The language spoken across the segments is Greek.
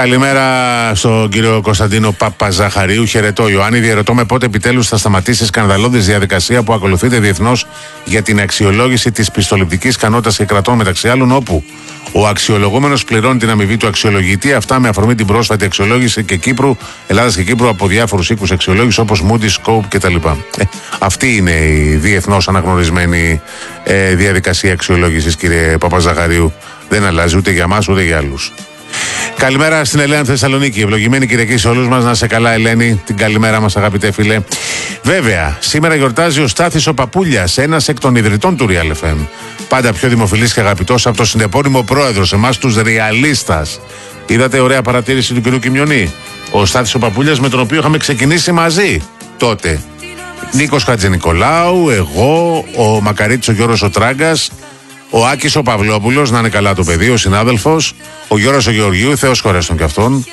Καλημέρα στον κύριο Κωνσταντίνο Παπαζαχαρίου. Χαιρετώ, Ιωάννη. Διαρωτώ με πότε επιτέλους θα σταματήσει η σκανδαλώδης διαδικασία που ακολουθείται διεθνώς για την αξιολόγηση της πιστοληπτικής ικανότητας και κρατών, μεταξύ άλλων, όπου ο αξιολογούμενος πληρώνει την αμοιβή του αξιολογητή. Αυτά με αφορμή την πρόσφατη αξιολόγηση και Ελλάδας και Κύπρου από διάφορους οίκους αξιολόγηση όπως Moody's, Scope κτλ. Αυτή είναι η διεθνώς αναγνωρισμένη διαδικασία αξιολόγησης, κύριε Παπαζαχαρίου. Δεν αλλάζει ούτε για μας ούτε για άλλους. Καλημέρα στην Ελένη Θεσσαλονίκη. Ευλογημένη Κυριακή σε όλους μας. Να σε καλά, Ελένη. Την καλημέρα μας, αγαπητέ φίλε. Βέβαια, σήμερα γιορτάζει ο Στάθης ο Παπούλιας, ένας εκ των ιδρυτών του Real FM. Πάντα πιο δημοφιλής και αγαπητός από το συνεπώνυμο πρόεδρος, εμάς τους Ριαλίστας. Είδατε ωραία παρατήρηση του κ. Κιμιονή. Ο Στάθης ο Παπούλιας, με τον οποίο είχαμε ξεκινήσει μαζί τότε. Νίκος Χατζηνικολάου, εγώ, ο Μακαρίτης ο Γιώργος ο Τράγκας, ο Άκης ο Παυλόπουλος, να είναι καλά το παιδί, ο συνάδελφος, ο Γιώργος ο Γεωργίου, Θεός χωρέστον κι αυτόν,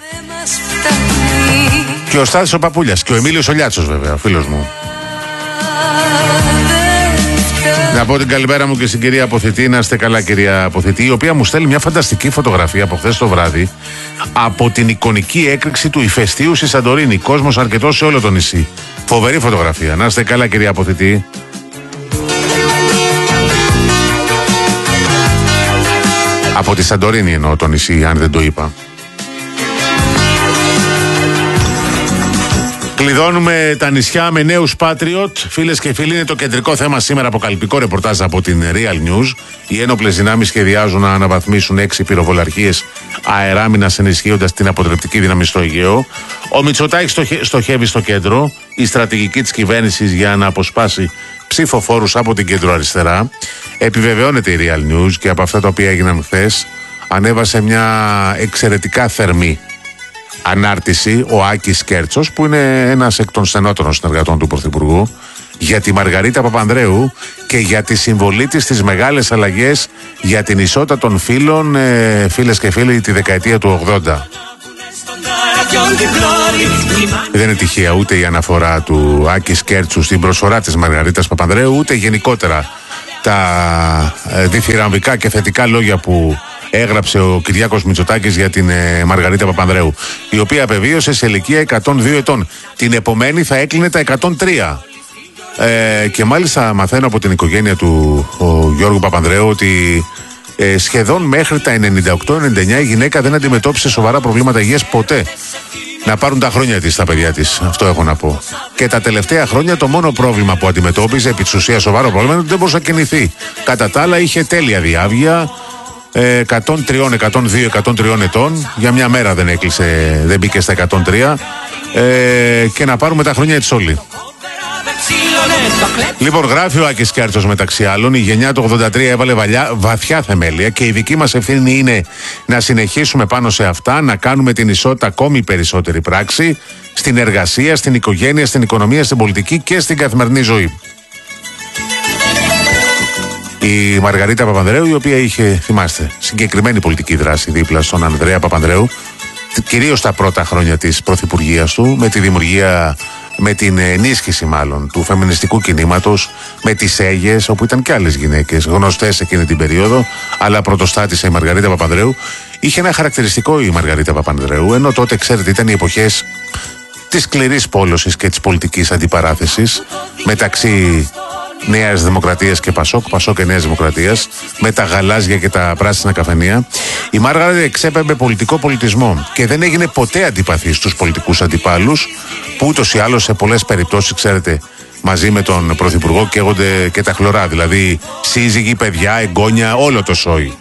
και ο Στάθης ο Παπούλιας και ο Εμίλιος ο Λιάτσος, βέβαια, φίλος μου. Να πω την καλημέρα μου και στην κυρία Αποθητή. Να είστε καλά, κυρία Αποθητή, η οποία μου στέλνει μια φανταστική φωτογραφία από χθες το βράδυ από την εικονική έκρηξη του ηφαιστείου στη Σαντορίνη. Κόσμος αρκετός σε όλο το νησί. Φοβερή φωτογραφία. Να είστε καλά, κυρία Αποθητή. Από τη Σαντορίνη εννοώ το νησί, αν δεν το είπα. Κλειδώνουμε τα νησιά με νέους Patriot. Φίλες και φίλοι, είναι το κεντρικό θέμα σήμερα. Αποκαλυπτικό ρεπορτάζ από την Real News. Οι ένοπλες δυνάμεις σχεδιάζουν να αναβαθμίσουν 6 πυροβολαρχίες αεράμινας, ενισχύοντας την αποτρεπτική δύναμη στο Αιγαίο. Ο Μητσοτάκης στοχεύει στο κέντρο. Η στρατηγική της κυβέρνησης για να αποσπάσει ψηφοφόρους από την κεντροαριστερά. Επιβεβαιώνεται η Real News και από αυτά τα οποία έγιναν χθες. Ανέβασε μια εξαιρετικά θερμή ανάρτηση ο Άκης Κέρτσος, που είναι ένας εκ των στενότερων συνεργατών του Πρωθυπουργού, για τη Μαργαρίτα Παπανδρέου και για τη συμβολή της στις μεγάλες αλλαγές για την ισότητα των φύλων, φίλες και φίλοι, τη δεκαετία του 80. Δεν είναι τυχαία ούτε η αναφορά του Άκη Κέρτσου στην προσφορά της Μαργαρίτας Παπανδρέου, ούτε γενικότερα τα διθυραμβικά και θετικά λόγια που έγραψε ο Κυριάκος Μητσοτάκης για την Μαργαρίτα Παπανδρέου, η οποία απεβίωσε σε ηλικία 102 ετών. Την επομένη θα έκλεινε τα 103. Και μάλιστα μαθαίνω από την οικογένεια του Γιώργου Παπανδρέου ότι σχεδόν μέχρι τα 98-99 η γυναίκα δεν αντιμετώπισε σοβαρά προβλήματα υγείας ποτέ. Να πάρουν τα χρόνια της τα παιδιά της, αυτό έχω να πω. Και τα τελευταία χρόνια το μόνο πρόβλημα που αντιμετώπιζε, επί της ουσίας σοβαρό πρόβλημα, είναι ότι δεν μπορούσε να κινηθεί. Κατά τα άλλα είχε τέλεια διάβγεια, 103, 102, 103 ετών. Για μια μέρα δεν έκλεισε, δεν μπήκε στα 103. Και να πάρουμε τα χρόνια της όλοι. Λοιπόν, γράφει ο Άκης Κέρτσος μεταξύ άλλων, η γενιά του 83 έβαλε βαθιά θεμέλια και η δική μας ευθύνη είναι να συνεχίσουμε πάνω σε αυτά, να κάνουμε την ισότητα ακόμη περισσότερη πράξη στην εργασία, στην οικογένεια, στην οικονομία, στην πολιτική και στην καθημερινή ζωή. Η Μαργαρίτα Παπανδρέου, η οποία είχε, θυμάστε, συγκεκριμένη πολιτική δράση δίπλα στον Ανδρέα Παπανδρέου, κυρίως τα πρώτα χρόνια της πρωθυπουργίας του, με τη δημιουργία, με την ενίσχυση μάλλον του φεμινιστικού κινήματος, με τις Αίγες, όπου ήταν και άλλες γυναίκες γνωστές εκείνη την περίοδο, αλλά πρωτοστάτησε η Μαργαρίτα Παπανδρέου. Είχε ένα χαρακτηριστικό η Μαργαρίτα Παπανδρέου, ενώ τότε, ξέρετε, ήταν οι εποχές της σκληρής πόλωσης και της πολιτικής αντιπαράθεσης μεταξύ Νέας Δημοκρατίας και Πασόκ, Πασόκ και Νέας Δημοκρατίας, με τα γαλάζια και τα πράσινα καφενεία. Η Μάργαret εξέπεμπε πολιτικό πολιτισμό και δεν έγινε ποτέ αντιπαθή στους πολιτικούς αντιπάλους, που ούτως ή άλλως σε πολλές περιπτώσεις, ξέρετε, μαζί με τον Πρωθυπουργό καίγονται και τα χλωρά, δηλαδή σύζυγοι, παιδιά, εγγόνια, όλο το σόι.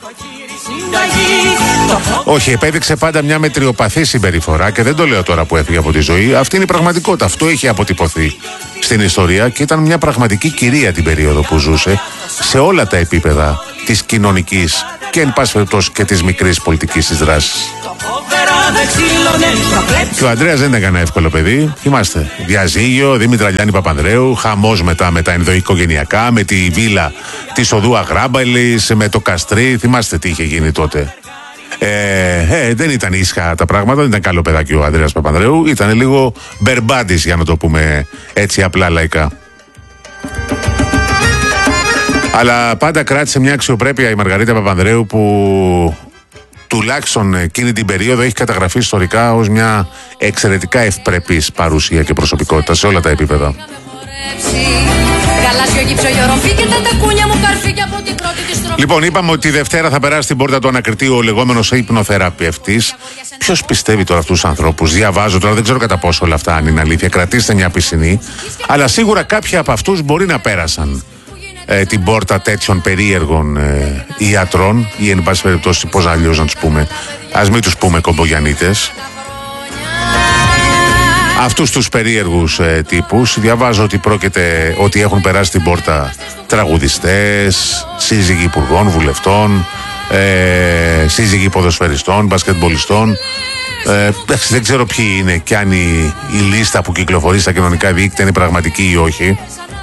Όχι, επέδειξε πάντα μια μετριοπαθή συμπεριφορά και δεν το λέω τώρα που έφυγε από τη ζωή. Αυτή είναι η πραγματικότητα. Αυτό είχε αποτυπωθεί στην ιστορία και ήταν μια πραγματική κυρία την περίοδο που ζούσε σε όλα τα επίπεδα της κοινωνικής και εν πάση περιπτώσει και της μικρής πολιτικής της δράσης. Και ο Ανδρέας δεν ήταν κανένα εύκολο παιδί. Θυμάστε, διαζύγιο, Δήμητρα Λιάννη Παπανδρέου, χαμός μετά με τα ενδοοικογενειακά, με τη βίλα της οδού Αγράμπαλης, με το Καστρί. Θυμάστε τι είχε γίνει τότε. Δεν ήταν ίσχα τα πράγματα, δεν ήταν καλό παιδάκι ο Ανδρέας Παπανδρέου, ήταν λίγο μπερμπάντης, για να το πούμε έτσι απλά λαϊκά. Αλλά πάντα κράτησε μια αξιοπρέπεια η Μαργαρίτα Παπανδρέου που τουλάχιστον εκείνη την περίοδο έχει καταγραφεί ιστορικά ως μια εξαιρετικά ευπρεπής παρουσία και προσωπικότητα σε όλα τα επίπεδα. Λοιπόν, είπαμε ότι τη Δευτέρα θα περάσει στην πόρτα του ανακριτή ο λεγόμενος υπνοθεραπευτής. Ποιος πιστεύει τώρα αυτούς τους ανθρώπους? Διαβάζω τώρα, δεν ξέρω κατά πόσο όλα αυτά αν είναι αλήθεια. Κρατήστε μια πισινή. Αλλά σίγουρα κάποιοι από αυτούς μπορεί να πέρασαν την πόρτα τέτοιων περίεργων ιατρών, ή εν πάση περιπτώσει, πώς αλλιώς να τους πούμε, ας μην τους πούμε κομπογιανίτες. Αυτούς τους περίεργους τύπους. Διαβάζω ότι έχουν περάσει την πόρτα τραγουδιστές, σύζυγοι υπουργών, βουλευτών, σύζυγοι ποδοσφαιριστών, μπασκετμπολιστών. Δεν ξέρω ποιοι είναι και αν η λίστα που κυκλοφορεί στα κοινωνικά δίκτυα είναι πραγματική ή όχι.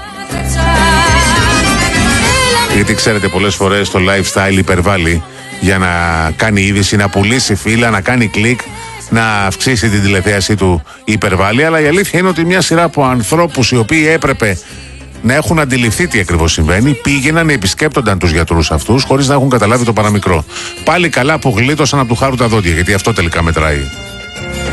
Γιατί ξέρετε, πολλές φορές το lifestyle υπερβάλλει για να κάνει είδηση, να πουλήσει φύλλα, να κάνει κλικ, να αυξήσει την τηλεθέαση του υπερβάλλει. Αλλά η αλήθεια είναι ότι μια σειρά από ανθρώπους οι οποίοι έπρεπε να έχουν αντιληφθεί τι ακριβώς συμβαίνει, πήγαιναν, επισκέπτονταν τους γιατρούς αυτούς χωρίς να έχουν καταλάβει το παραμικρό. Πάλι καλά που γλίτωσαν από του χάρου τα δόντια, γιατί αυτό τελικά μετράει.